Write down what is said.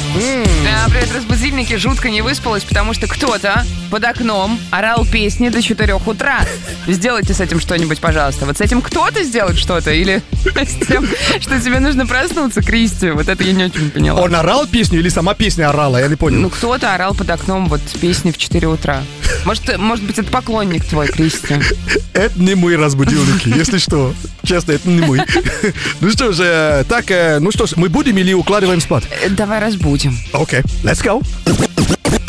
Привет, разбудильники, жутко не выспалась, потому что кто-то под окном орал песни до 4 утра. Сделайте с этим что-нибудь, пожалуйста. Вот с этим кто-то сделает что-то? Или с тем, что тебе нужно проснуться, Кристи? Вот это я не очень поняла. Он орал песню или сама песня орала? Я не понял. Ну, кто-то орал под окном вот песни в 4 утра. Может быть, это поклонник твой, Кристи. Это не мы разбудильники, если что. Честно, это не мы. Ну что же, мы будем или укладываем спать? Давай разбудим. Окей, let's go.